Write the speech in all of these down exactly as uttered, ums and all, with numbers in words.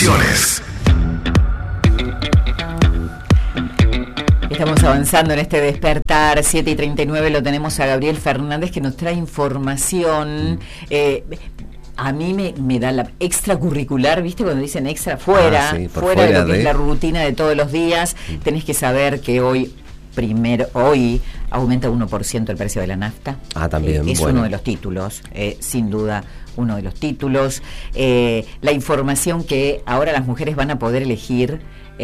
Misiones. Estamos avanzando en este despertar, siete y treinta y nueve, lo tenemos a Gabriel Fernández que nos trae información. Eh, a mí me, me da la extracurricular, ¿viste? Cuando dicen extra, fuera, ah, sí, fuera, fuera de lo que de... es la rutina de todos los días. Tenés que saber que hoy, primero, hoy aumenta uno por ciento el precio de la nafta. Ah, también, eh, Es bueno. uno de los títulos, eh, sin duda, uno de los títulos. Eh, la información que ahora las mujeres van a poder elegir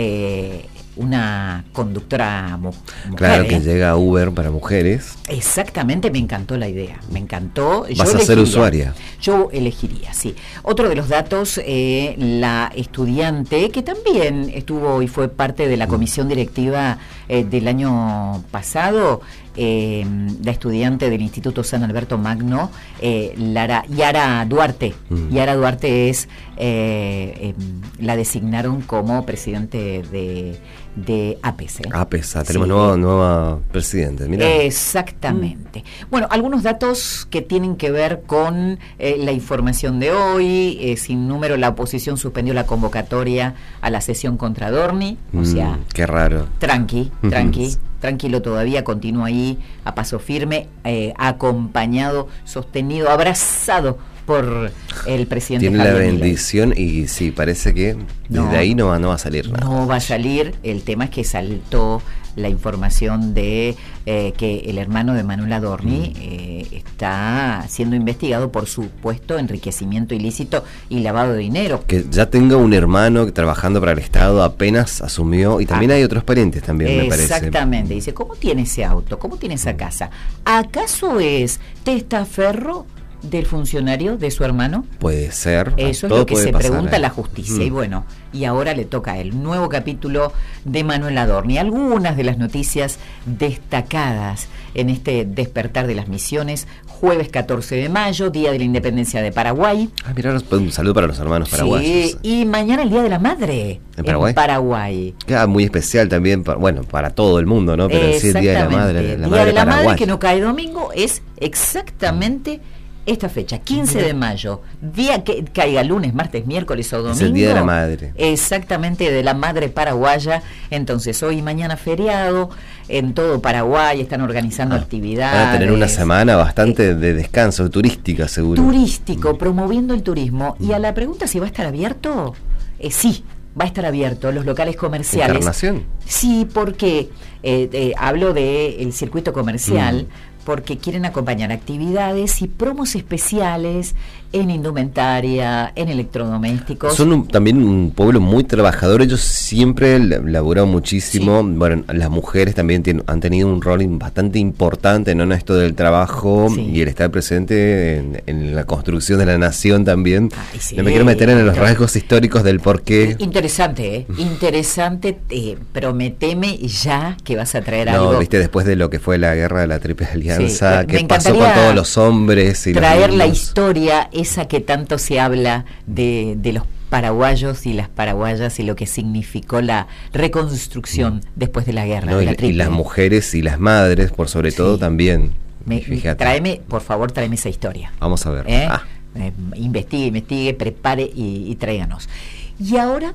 eh, una conductora mu- mujer. Claro ¿eh? que llega Uber para mujeres. Exactamente, me encantó la idea, me encantó. Vas Yo a ser elegiría, usuaria. Yo elegiría, sí. Otro de los datos, eh, la estudiante, que también estuvo y fue parte de la comisión directiva eh, del año pasado, eh, la estudiante del Instituto San Alberto Magno, eh, Lara, Yara Duarte. Mm. Yara Duarte es, eh, eh, la designaron como presidente de... de APES. ¿eh? APES, ah, tenemos sí. nueva, nueva presidente. Mirá. Exactamente. Mm. Bueno, algunos datos que tienen que ver con eh, la información de hoy. Eh, sin número, la oposición suspendió la convocatoria a la sesión contra Dorni. O mm, sea, qué raro. Tranqui, tranqui. Tranquilo todavía, continúa ahí a paso firme, eh, acompañado, sostenido, abrazado por el presidente. Tiene Javier la Milei. bendición y sí, parece que desde no, ahí no va, no va a salir nada. No va a salir, el tema es que saltó la información de eh, que el hermano de Manuel Adorni mm. eh, está siendo investigado por supuesto enriquecimiento ilícito y lavado de dinero. Que ya tenga un hermano trabajando para el Estado apenas asumió, y también ah, hay otros parientes también, me parece. Exactamente, dice, ¿cómo tiene ese auto? ¿Cómo tiene esa casa? ¿Acaso es testaferro del funcionario de su hermano? Puede ser. Eso es lo que se pasar, pregunta eh. la justicia. Mm. Y bueno, y ahora le toca a él. Nuevo capítulo de Manuel Adorni. Algunas de las noticias destacadas en este despertar de las misiones. Jueves catorce de mayo, Día de la Independencia de Paraguay. Ah, mirá, un saludo para los hermanos paraguayos. Sí, y mañana el Día de la Madre. ¿En Paraguay? En Paraguay. Ah, muy especial también, para, bueno, para todo el mundo, ¿no? Pero sí, el Día de la Madre. La Día madre de la paraguaya. Madre, que no cae domingo, es exactamente esta fecha, quince de mayo, día que caiga lunes, martes, miércoles o domingo. Es el Día de la Madre. Exactamente, de la madre paraguaya. Entonces, hoy y mañana feriado, en todo Paraguay están organizando ah, actividades. Van a tener una semana bastante eh, de descanso, turística seguro. Turístico, mm. promoviendo el turismo. Y a la pregunta si va a estar abierto, eh, sí, va a estar abierto, los locales comerciales. ¿Encarnación? Sí, porque eh, eh, hablo del circuito comercial, mm. porque quieren acompañar actividades y promos especiales en indumentaria, en electrodomésticos. Son un, también un pueblo muy trabajador, ellos siempre laboran muchísimo, sí. Bueno, las mujeres también tienen, han tenido un rol bastante importante, ¿no?, en esto del trabajo, sí. Y el estar presente en, en la construcción de la nación también. Ay, sí, no me quiero meter en los rasgos históricos del porqué. Interesante, ¿eh? Interesante, eh, prometeme ya que vas a traer no, algo. No, viste, después de lo que fue la guerra de la Triple Alianza, sí, que pasó con todos los hombres y traer los la historia esa que tanto se habla de, de los paraguayos y las paraguayas y lo que significó la reconstrucción mm. después de la guerra no, de y, la Triple. Y las mujeres y las madres, por sobre sí. todo, también. Me, tráeme, por favor, tráeme esa historia. Vamos a ver. ¿Eh? Ah. Eh, investigue, investigue, prepare y, y tráiganos. Y ahora,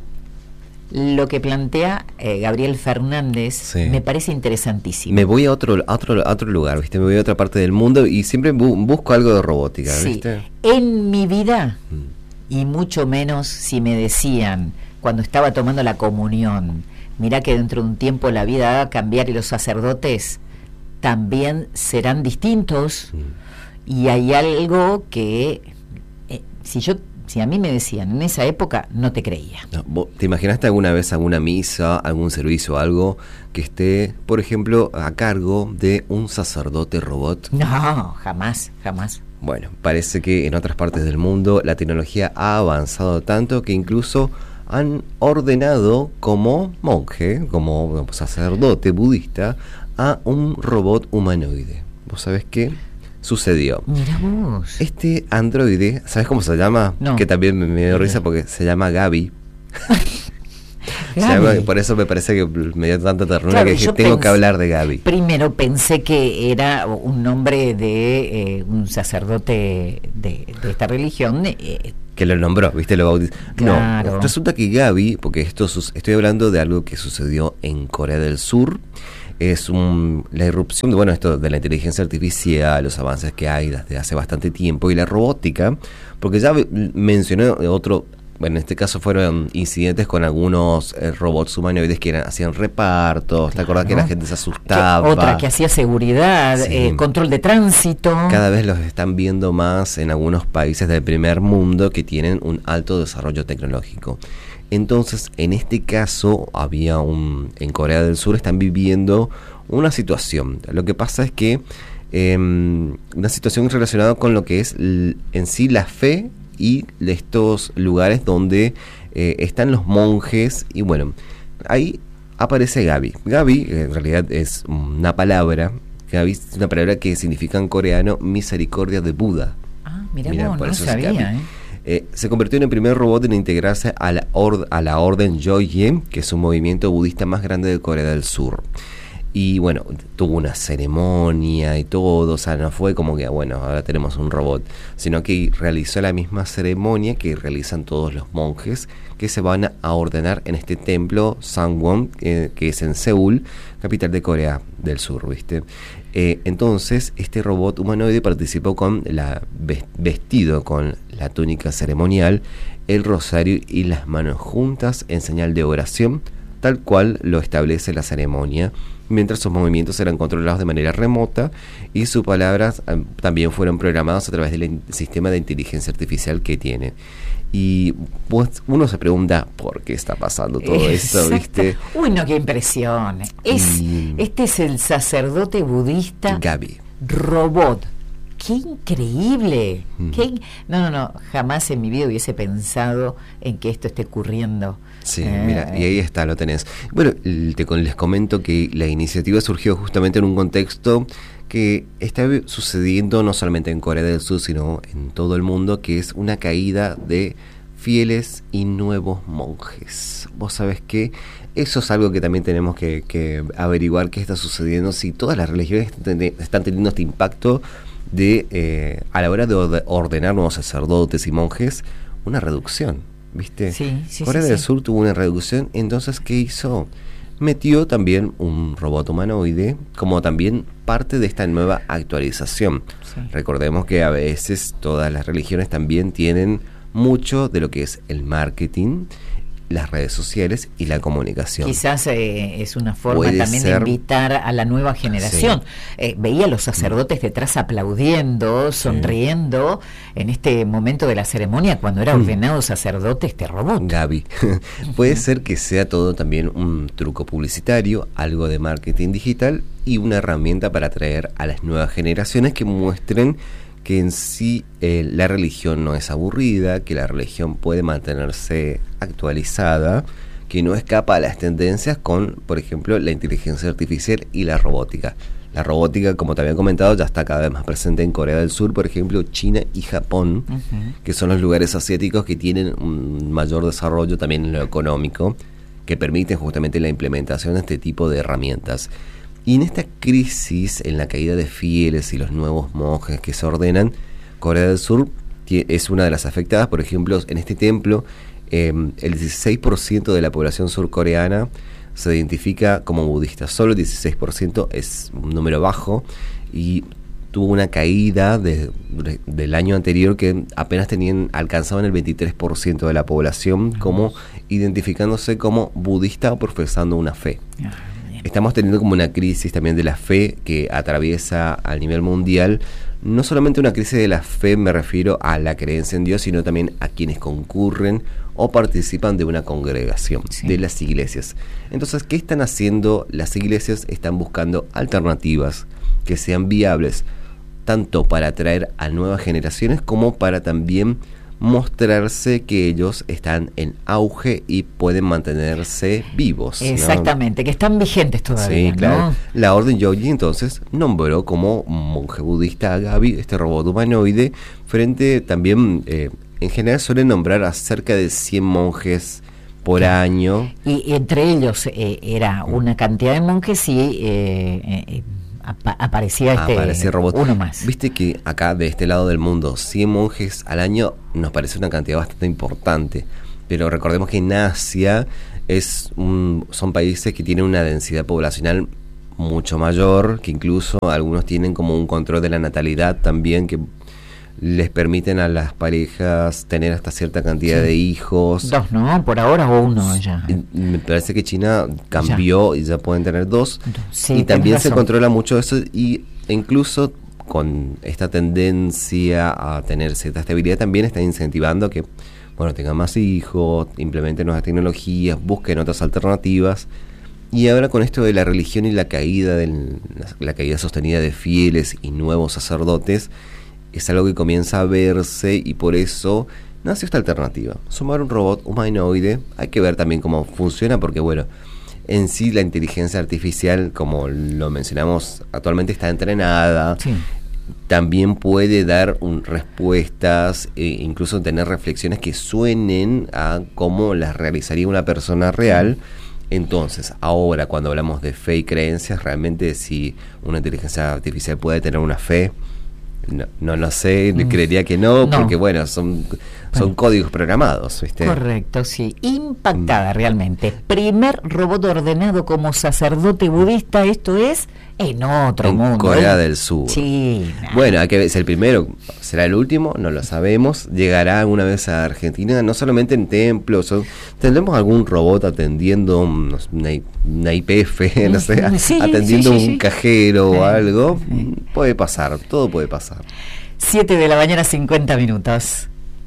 lo que plantea eh, Gabriel Fernández sí. me parece interesantísimo. Me voy a otro, a otro, a otro lugar, ¿viste? Me voy a otra parte del mundo y siempre bu- busco algo de robótica, ¿viste? Sí. En mi vida, mm. y mucho menos si me decían cuando estaba tomando la comunión, mirá que dentro de un tiempo la vida va a cambiar y los sacerdotes también serán distintos, mm. y hay algo que eh, si yo Si a mí me decían en esa época, no te creía. No, ¿te imaginaste alguna vez alguna misa, algún servicio, algo que esté, por ejemplo, a cargo de un sacerdote robot? No, jamás, jamás. Bueno, parece que en otras partes del mundo la tecnología ha avanzado tanto que incluso han ordenado como monje, como sacerdote budista, a un robot humanoide. ¿Vos sabés qué sucedió? Mira vos. Este androide, ¿sabes cómo se llama? No. Que también me, me dio risa porque se llama Gaby. Se llama, por eso me parece que me dio tanta ternura, claro, que dije, tengo pensé, que hablar de Gaby. Primero pensé que era un nombre de eh, un sacerdote de, de esta religión, eh, que lo nombró, ¿viste? Lo bautizó. Claro. No, resulta que Gaby, porque esto estoy hablando de algo que sucedió en Corea del Sur, es un, la irrupción de, bueno, esto de la inteligencia artificial, los avances que hay desde hace bastante tiempo, y la robótica, porque ya mencioné otro, bueno, en este caso fueron incidentes con algunos eh, robots humanoides que eran, hacían repartos, ¿te claro. acordás que la gente se asustaba? Que otra que hacía seguridad, sí. eh, control de tránsito. Cada vez los están viendo más en algunos países del primer mundo que tienen un alto desarrollo tecnológico. Entonces, en este caso, había un en Corea del Sur están viviendo una situación. Lo que pasa es que eh, una situación relacionada con lo que es l- en sí la fe y de estos lugares donde eh, están los monjes. Y bueno, ahí aparece Gaby. Gaby, en realidad es una palabra. Gaby es una palabra que significa en coreano misericordia de Buda. Ah, mira, vos, no sabía, ¿eh? Eh, se convirtió en el primer robot en integrarse a la, or- a la orden Joye, que es un movimiento budista más grande de Corea del Sur. Y bueno, tuvo una ceremonia y todo, o sea, no fue como que, bueno, ahora tenemos un robot, sino que realizó la misma ceremonia que realizan todos los monjes que se van a ordenar en este templo Sangwon, eh, que es en Seúl, capital de Corea del Sur, ¿viste? Eh, entonces, este robot humanoide participó con la vestido con la túnica ceremonial, el rosario y las manos juntas en señal de oración, tal cual lo establece la ceremonia, mientras sus movimientos eran controlados de manera remota y sus palabras eh, también fueron programadas a través del in- sistema de inteligencia artificial que tiene. Y pues uno se pregunta por qué está pasando todo esto, ¿viste? Uy, no, qué impresión. Es, y... Este es el sacerdote budista Gaby. Robot. ¡Qué increíble! Mm. Qué in... No, no, no, jamás en mi vida hubiese pensado en que esto esté ocurriendo. Sí, eh, mira, y ahí está, lo tenés. Bueno, te, les comento que la iniciativa surgió justamente en un contexto que está sucediendo no solamente en Corea del Sur, sino en todo el mundo, que es una caída de fieles y nuevos monjes. Vos sabés que eso es algo que también tenemos que, que averiguar qué está sucediendo, si todas las religiones están teniendo este impacto de, eh, a la hora de ordenar nuevos sacerdotes y monjes, una reducción, ¿viste? Sí, sí, Corea sí, del sí. Sur tuvo una reducción, entonces, ¿qué hizo? Metió también un robot humanoide como también parte de esta nueva actualización. Sí. Recordemos que a veces todas las religiones también tienen mucho de lo que es el marketing, las redes sociales y la comunicación. Quizás eh, es una forma Puede también ser... de invitar a la nueva generación. Sí. Eh, veía a los sacerdotes detrás aplaudiendo, sonriendo, sí. en este momento de la ceremonia, cuando era ordenado sacerdote este robot. Gaby, puede ser que sea todo también un truco publicitario, algo de marketing digital y una herramienta para atraer a las nuevas generaciones que muestren que en sí eh, la religión no es aburrida, que la religión puede mantenerse actualizada, que no escapa a las tendencias con, por ejemplo, la inteligencia artificial y la robótica. La robótica, como te había comentado, ya está cada vez más presente en Corea del Sur, por ejemplo, China y Japón, uh-huh. que son los lugares asiáticos que tienen un mayor desarrollo también en lo económico, que permiten justamente la implementación de este tipo de herramientas. Y en esta crisis, en la caída de fieles y los nuevos monjes que se ordenan, Corea del Sur es una de las afectadas. Por ejemplo, en este templo, eh, el dieciséis por ciento de la población surcoreana se identifica como budista. Solo el dieciséis por ciento es un número bajo y tuvo una caída de, de, del año anterior que apenas tenían alcanzaban el veintitrés por ciento de la población como identificándose como budista o profesando una fe. Estamos teniendo como una crisis también de la fe que atraviesa a nivel mundial, no solamente una crisis de la fe, me refiero a la creencia en Dios, sino también a quienes concurren o participan de una congregación, sí. de las iglesias. Entonces, ¿qué están haciendo las iglesias? Están buscando alternativas que sean viables, tanto para atraer a nuevas generaciones como para también mostrarse que ellos están en auge y pueden mantenerse vivos. Exactamente, ¿no? Que están vigentes todavía. Sí, claro. ¿No? La Orden Joye entonces nombró como monje budista a Gaby, este robot humanoide, frente también, eh, en general suelen nombrar a cerca de cien monjes por año. Y entre ellos eh, era una cantidad de monjes y... Eh, eh, apa- aparecía este aparecía robot. uno más. Viste que acá de este lado del mundo cien monjes al año nos parece una cantidad bastante importante, pero recordemos que en Asia es un, son países que tienen una densidad poblacional mucho mayor, que incluso algunos tienen como un control de la natalidad también, que les permiten a las parejas tener hasta cierta cantidad sí. de hijos. Dos, ¿no? Por ahora o uno ya. Me parece que China cambió ya. y ya pueden tener dos. Sí, y también se controla mucho eso, y incluso con esta tendencia a tener cierta estabilidad también está incentivando que, bueno, tengan más hijos, implementen nuevas tecnologías, busquen otras alternativas. Y ahora con esto de la religión y la caída del, la, la caída sostenida de fieles y nuevos sacerdotes, es algo que comienza a verse, y por eso nació esta alternativa. Sumar un robot humanoide, hay que ver también cómo funciona, porque bueno, en sí la inteligencia artificial, como lo mencionamos, actualmente está entrenada, sí. también puede dar un, respuestas, e incluso tener reflexiones que suenen a cómo las realizaría una persona real. Entonces, ahora cuando hablamos de fe y creencias, realmente si una inteligencia artificial puede tener una fe, No, no lo sé, mm. creería que no, no, porque bueno, son, son bueno. códigos programados, ¿viste? Correcto, sí. Impactada mm. realmente. Primer robot ordenado como sacerdote budista, esto es en otro en mundo. Corea ¿eh? del Sur. Sí. Bueno, hay que ver, es el primero, será el último, no lo sabemos. Llegará alguna vez a Argentina, no solamente en templos, o, tendremos algún robot atendiendo una, una I P F, no sé, sí, atendiendo sí, sí, un sí. cajero sí. o algo. Sí. Puede pasar, todo puede pasar. siete de la mañana, cincuenta minutos.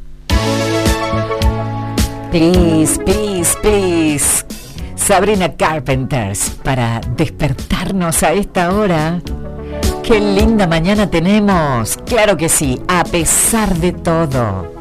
Please, please, please. Sabrina Carpenters, para despertarnos a esta hora. Qué linda mañana tenemos. Claro que sí, a pesar de todo.